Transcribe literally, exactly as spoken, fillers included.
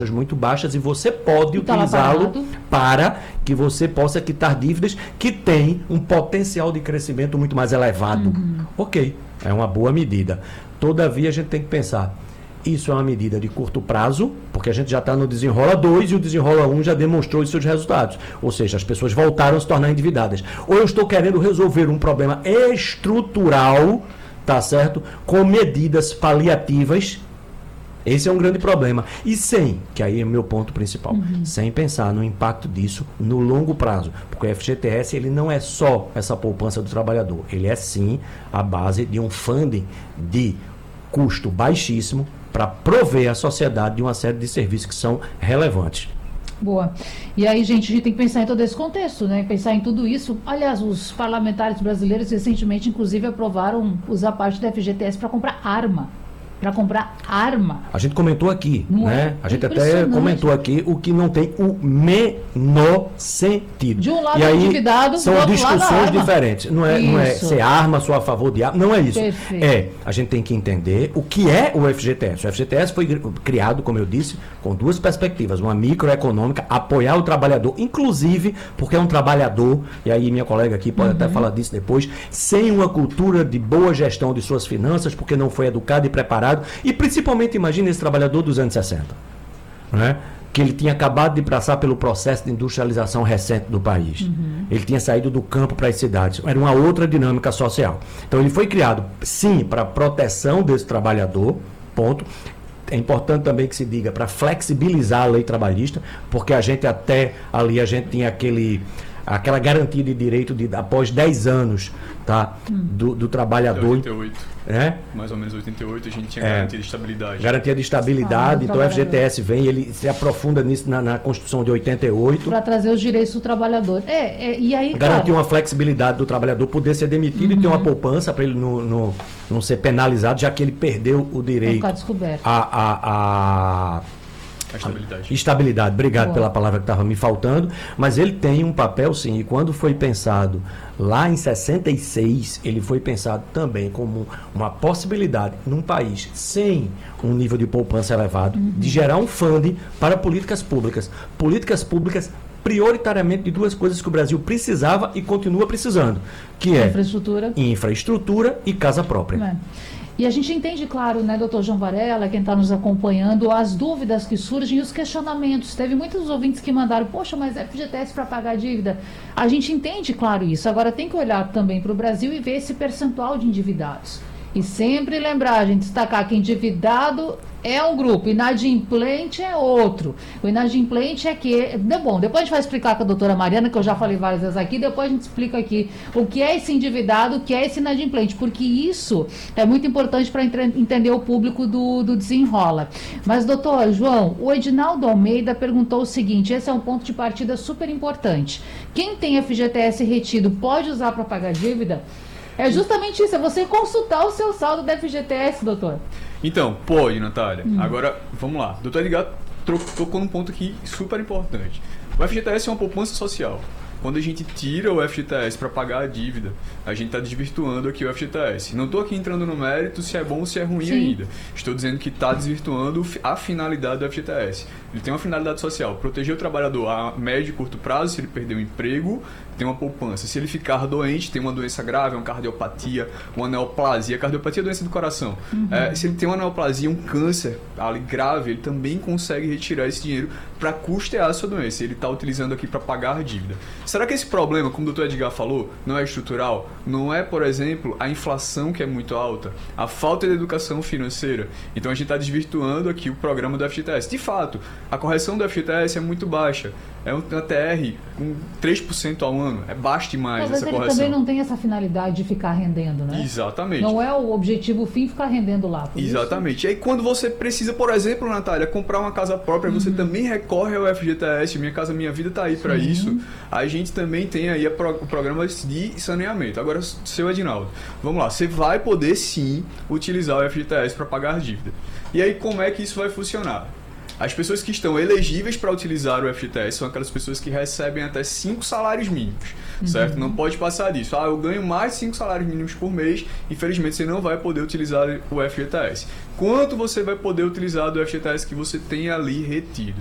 muito baixas e você pode tá utilizá-lo para que você possa quitar dívidas que têm um potencial de crescimento muito mais elevado. Uhum. Ok, é uma boa medida. Todavia, a gente tem que pensar, isso é uma medida de curto prazo, porque a gente já está no Desenrola dois e o Desenrola um já demonstrou os seus resultados. Ou seja, as pessoas voltaram a se tornar endividadas. Ou eu estou querendo resolver um problema estrutural, tá certo? Com medidas paliativas. Esse é um grande problema. E sem, que aí é o meu ponto principal, uhum. sem pensar no impacto disso no longo prazo. Porque o F G T S ele não é só essa poupança do trabalhador. Ele é sim a base de um funding de custo baixíssimo para prover à sociedade de uma série de serviços que são relevantes. Boa. E aí, gente, a gente tem que pensar em todo esse contexto, né? Pensar em tudo isso. Aliás, os parlamentares brasileiros recentemente, inclusive, aprovaram usar parte da F G T S para comprar arma. Para comprar arma. A gente comentou aqui, não né? É? A gente até comentou aqui o que não tem o menor sentido. De um lado e aí, endividado, são do outro discussões lado diferentes. Não é, não é ser arma, sou a favor de arma. Não é isso. Perfeito. É, a gente tem que entender o que é o F G T S. O F G T S foi criado, como eu disse, com duas perspectivas. Uma microeconômica, apoiar o trabalhador, inclusive porque é um trabalhador, e aí minha colega aqui pode uhum. até falar disso depois, sem uma cultura de boa gestão de suas finanças, porque não foi educado e preparado. E principalmente, imagine esse trabalhador dos anos sessenta, né? Que ele tinha acabado de passar pelo processo de industrialização recente do país. Uhum. Ele tinha saído do campo para as cidades. Era uma outra dinâmica social. Então, ele foi criado, sim, para a proteção desse trabalhador, ponto. É importante também que se diga para flexibilizar a lei trabalhista, porque a gente até ali, a gente tinha aquele... aquela garantia de direito de após dez anos, tá, hum. do, do trabalhador. oitenta e oito. É? Mais ou menos oitenta e oito a gente tinha é. garantia de estabilidade. Garantia de estabilidade, ah, então o F G T S vem, ele se aprofunda nisso na, na Constituição de oitenta e oito. Para trazer os direitos do trabalhar. É, é, e aí, garantir claro, uma flexibilidade do trabalhador poder ser demitido uhum. e ter uma poupança para ele não, não, não ser penalizado, já que ele perdeu o direito ficar descoberto. a, a, a A estabilidade. Estabilidade, obrigado Boa. pela palavra que estava me faltando, mas ele tem um papel sim, e quando foi pensado lá em sessenta e seis, ele foi pensado também como uma possibilidade num país sem um nível de poupança elevado, uhum. de gerar um fundo para políticas públicas. Políticas públicas prioritariamente de duas coisas que o Brasil precisava e continua precisando, que é infraestrutura, infraestrutura e casa própria. É. E a gente entende, claro, né, doutor João Varela, quem está nos acompanhando, as dúvidas que surgem e os questionamentos. Teve muitos ouvintes que mandaram, poxa, mas F G T S para pagar a dívida. A gente entende, claro, isso. Agora tem que olhar também para o Brasil e ver esse percentual de endividados. E sempre lembrar, a gente destacar que endividado é um grupo, inadimplente é outro. O inadimplente é que... É bom, depois a gente vai explicar com a doutora Mariana, que eu já falei várias vezes aqui, depois a gente explica aqui o que é esse endividado, o que é esse inadimplente, porque isso é muito importante para entender o público do, do Desenrola. Mas, doutor João, o Edinaldo Almeida perguntou o seguinte, esse é um ponto de partida super importante. Quem tem F G T S retido pode usar para pagar dívida? É justamente isso, é você consultar o seu saldo da F G T S, doutor. Então, pode, Natália. Hum. Agora, vamos lá. Doutor Edgar tocou num ponto aqui super importante. O F G T S é uma poupança social. Quando a gente tira o F G T S para pagar a dívida, a gente está desvirtuando aqui o F G T S. Não estou aqui entrando no mérito se é bom ou se é ruim Sim. ainda. Estou dizendo que está desvirtuando a finalidade do F G T S. Ele tem uma finalidade social, proteger o trabalhador a médio e curto prazo, se ele perder o emprego, tem uma poupança. Se ele ficar doente, tem uma doença grave, uma cardiopatia, uma neoplasia. Cardiopatia é doença do coração. Uhum. É, se ele tem uma neoplasia, um câncer ali grave, ele também consegue retirar esse dinheiro para custear a sua doença. Ele está utilizando aqui para pagar a dívida. Será que esse problema, como o doutor Edgar falou, não é estrutural? Não é, por exemplo, a inflação que é muito alta? A falta de educação financeira? Então a gente está desvirtuando aqui o programa do F G T S. De fato, a correção do F G T S é muito baixa. É uma T R com três por cento ao ano. É baixo demais Mas essa ele correção. também não tem essa finalidade de ficar rendendo, né? Exatamente. Não é o objetivo, o fim, ficar rendendo lá. Exatamente. Isso? E aí quando você precisa, por exemplo, Natália, comprar uma casa própria, uhum. você também recorre ao F G T S. Minha Casa Minha Vida está aí para isso. A gente também tem aí o programa de saneamento. Agora, seu Edinaldo, vamos lá. Você vai poder sim utilizar o F G T S para pagar a dívida. E aí como é que isso vai funcionar? As pessoas que estão elegíveis para utilizar o F G T S são aquelas pessoas que recebem até cinco salários mínimos, uhum. certo? Não pode passar disso. Ah, eu ganho mais de cinco salários mínimos por mês, infelizmente você não vai poder utilizar o F G T S. Quanto você vai poder utilizar do F G T S que você tem ali retido?